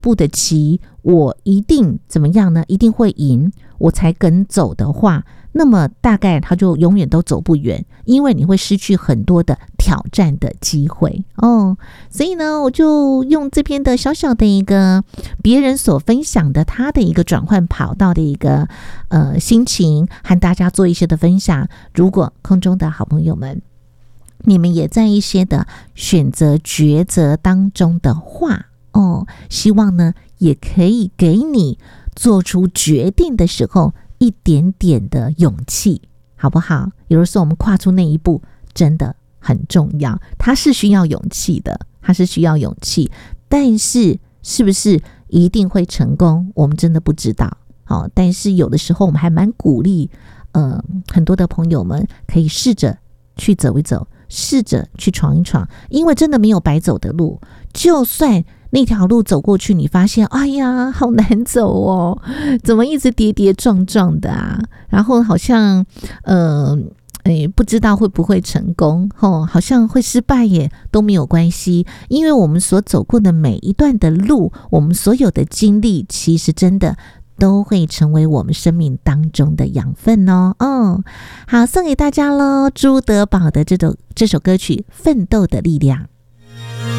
步的棋我一定怎么样呢？一定会赢，我才跟走的话，那么大概他就永远都走不远，因为你会失去很多的挑战的机会哦。所以呢，我就用这篇的小小的一个别人所分享的他的一个转换跑道的一个心情，和大家做一些的分享。如果空中的好朋友们，你们也在一些的选择抉择当中的话希望呢也可以给你做出决定的时候一点点的勇气，好不好？有的时候我们跨出那一步真的很重要，它是需要勇气的，但是是不是一定会成功，我们真的不知道但是有的时候我们还蛮鼓励很多的朋友们可以试着去走一走，试着去闯一闯，因为真的没有白走的路，就算那条路走过去，你发现哎呀好难走怎么一直跌跌撞撞的啊，然后好像不知道会不会成功好像会失败也都没有关系，因为我们所走过的每一段的路，我们所有的经历，其实真的都会成为我们生命当中的养分好，送给大家咯，朱德宝的这首歌曲《奋斗的力量》。